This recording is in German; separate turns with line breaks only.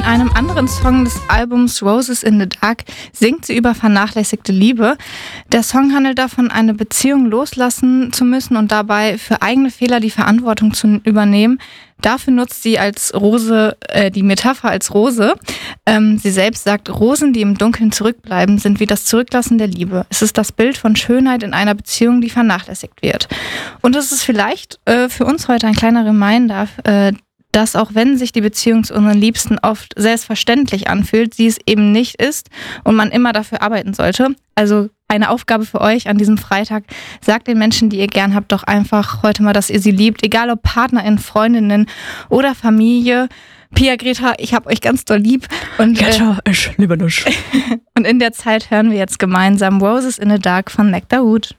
einem anderen Song des Albums Roses in the Dark singt sie über vernachlässigte Liebe. Der Song handelt davon, eine Beziehung loslassen zu müssen und dabei für eigene Fehler die Verantwortung zu übernehmen. Dafür nutzt sie als Rose, die Metapher als Rose. Sie selbst sagt, Rosen, die im Dunkeln zurückbleiben, sind wie das Zurücklassen der Liebe. Es ist das Bild von Schönheit in einer Beziehung, die vernachlässigt wird. Und es ist vielleicht für uns heute ein kleiner Reminder, dass auch wenn sich die Beziehung zu unseren Liebsten oft selbstverständlich anfühlt, sie es eben nicht ist und man immer dafür arbeiten sollte. Also eine Aufgabe für euch an diesem Freitag: Sagt den Menschen, die ihr gern habt, doch einfach heute mal, dass ihr sie liebt, egal ob PartnerInnen, Freundinnen oder Familie. Pia, Greta, ich hab euch ganz doll lieb. Und,
Greta, ich liebe dich.
Und in der Zeit hören wir jetzt gemeinsam Roses in the Dark von Nectar Wood.